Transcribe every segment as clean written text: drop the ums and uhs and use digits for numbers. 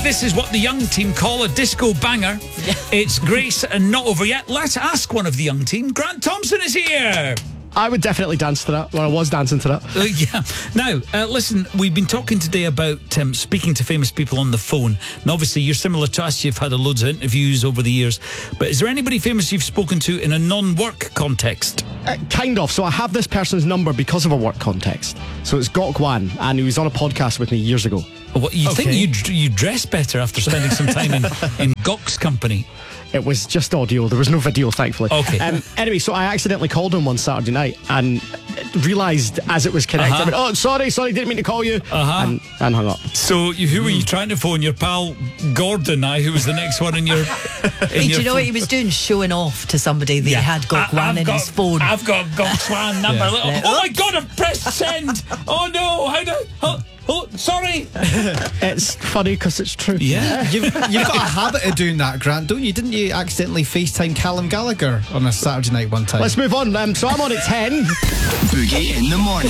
this is what the young team call a disco banger. It's Grace and Not Over Yet. Let's ask one of the young team. Grant Thompson is here. I would definitely dance to that. Well, I was dancing to that. Yeah. Now, listen, we've been talking today about speaking to famous people on the phone. And obviously, you're similar to us. You've had loads of interviews over the years. But is there anybody famous you've spoken to in a non-work context? Kind of. So I have this person's number because of a work context. So it's Gok Wan, and he was on a podcast with me years ago. What, you think you dress better after spending some time in Gok's company? It was just audio. There was no video, thankfully. Okay. Anyway, so I accidentally called him one Saturday night and realised as it was connected, I went, oh, sorry, didn't mean to call you, and hung up. So who were you trying to phone? Your pal Gordon, who was the next one in your... Do you know what he was doing? Showing off to somebody that he had Gok Wan in his phone. I've got Gok Wan number. Yeah. Oh my God, I've pressed send. Oh no, Oh, sorry. It's funny because it's true. Yeah. You've got a habit of doing that, Grant, don't you? Didn't you accidentally FaceTime Callum Gallagher on a Saturday night one time? Let's move on. So I'm on at 10. Boogie in the morning.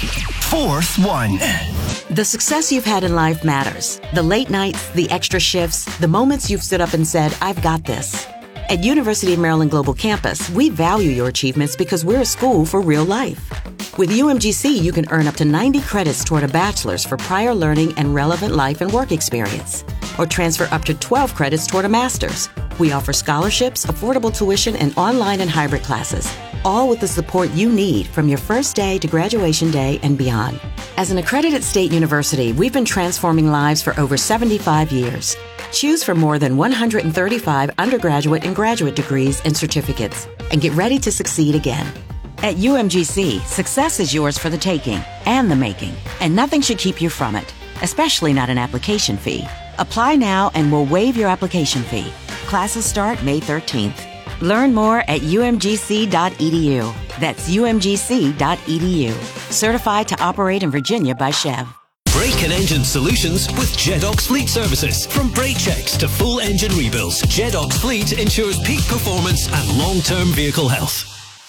Fourth one. The success you've had in life matters. The late nights, the extra shifts, the moments you've stood up and said, I've got this. At University of Maryland Global Campus, we value your achievements because we're a school for real life. With UMGC, you can earn up to 90 credits toward a bachelor's for prior learning and relevant life and work experience, or transfer up to 12 credits toward a master's. We offer scholarships, affordable tuition, and online and hybrid classes, all with the support you need from your first day to graduation day and beyond. As an accredited state university, we've been transforming lives for over 75 years. Choose from more than 135 undergraduate and graduate degrees and certificates, and get ready to succeed again. At UMGC, success is yours for the taking and the making, and nothing should keep you from it, especially not an application fee. Apply now and we'll waive your application fee. Classes start May 13th. Learn more at umgc.edu. That's umgc.edu. Certified to operate in Virginia by Chev. Brake and engine solutions with Jedox Fleet Services. From brake checks to full engine rebuilds, Jedox Fleet ensures peak performance and long-term vehicle health.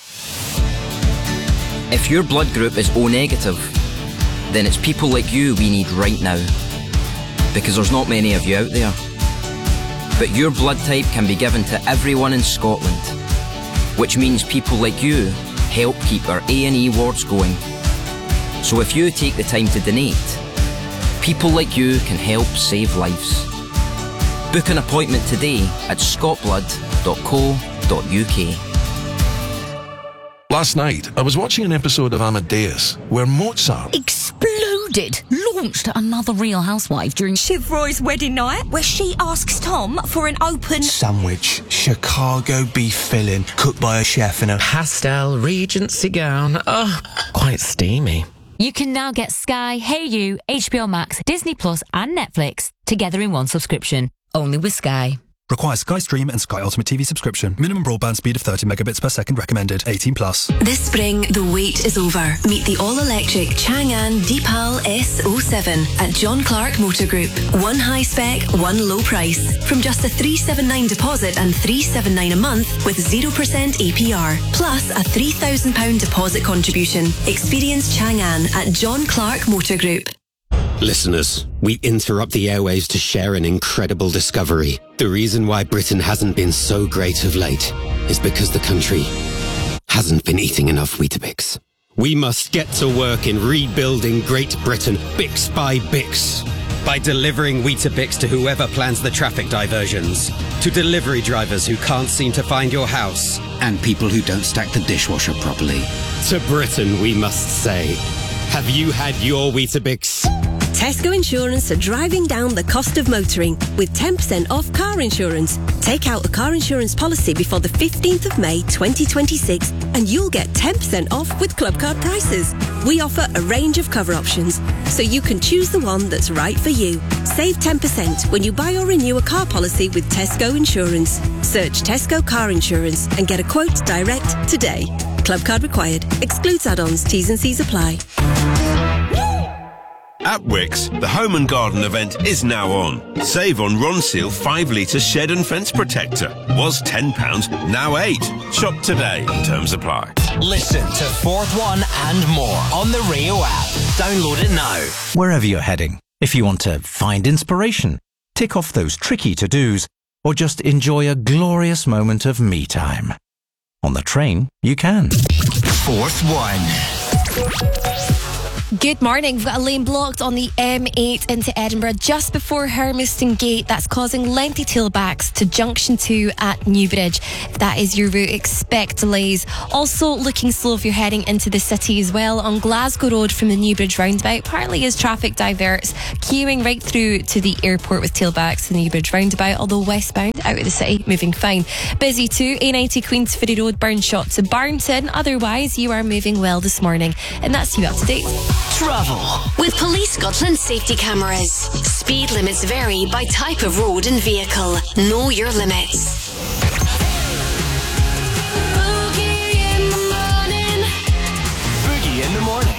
If your blood group is O negative, then it's people like you we need right now. Because there's not many of you out there. But your blood type can be given to everyone in Scotland, which means people like you help keep our A&E wards going. So if you take the time to donate, people like you can help save lives. Book an appointment today at scotblood.co.uk. Last night, I was watching an episode of Amadeus where Mozart exploded, launched another Real Housewife during Shiv Roy's wedding night, where she asks Tom for an open sandwich, Chicago beef filling, cooked by a chef in a pastel Regency gown. Oh, quite steamy. You can now get Sky, Hey You, HBO Max, Disney Plus and Netflix together in one subscription. Only with Sky. Requires Sky Stream and Sky Ultimate TV subscription. Minimum broadband speed of 30 megabits per second recommended. 18 plus. This spring, the wait is over. Meet the all-electric Chang'an Deepal S07 at John Clark Motor Group. One high spec, one low price. From just a $379 deposit and $379 a month with 0% APR. Plus a £3,000 deposit contribution. Experience Chang'an at John Clark Motor Group. Listeners, we interrupt the airwaves to share an incredible discovery. The reason why Britain hasn't been so great of late is because the country hasn't been eating enough Weetabix. We must get to work in rebuilding Great Britain, Bix by Bix. By delivering Weetabix to whoever plans the traffic diversions, to delivery drivers who can't seem to find your house, and people who don't stack the dishwasher properly. To Britain, we must say, have you had your Weetabix? Tesco Insurance are driving down the cost of motoring with 10% off car insurance. Take out a car insurance policy before the 15th of May 2026 and you'll get 10% off with Club Card prices. We offer a range of cover options, so you can choose the one that's right for you. Save 10% when you buy or renew a car policy with Tesco Insurance. Search Tesco Car Insurance and get a quote direct today. Club Card required. Excludes add-ons. T's and C's apply. At Wickes, the Home and Garden event is now on. Save on Ronseal 5-litre shed and fence protector. Was £10, now £8. Shop today. Terms apply. Listen to Fourth One and more on the Rio app. Download it now. Wherever you're heading, if you want to find inspiration, tick off those tricky to-dos, or just enjoy a glorious moment of me time. On the train, you can. Fourth one. Good morning. We've got a lane blocked on the M8 into Edinburgh just before Hermiston Gate. That's causing lengthy tailbacks to Junction 2 at Newbridge. If that is your route, expect delays. Also looking slow if you're heading into the city as well on Glasgow Road from the Newbridge roundabout, partly as traffic diverts, queuing right through to the airport with tailbacks to the Newbridge roundabout, although westbound out of the city, moving fine. Busy too, A90 Queensferry Road, Burnshot to Barnton. Otherwise, you are moving well this morning. And that's you up to date. Travel with Police Scotland safety cameras. Speed limits vary by type of road and vehicle. Know your limits.